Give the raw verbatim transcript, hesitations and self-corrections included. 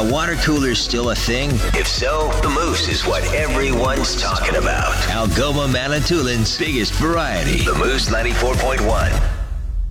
Are water coolers still a thing? If so, the Moose is what everyone's talking about. Algoma Manitoulин's biggest variety. The Moose ninety-four point one.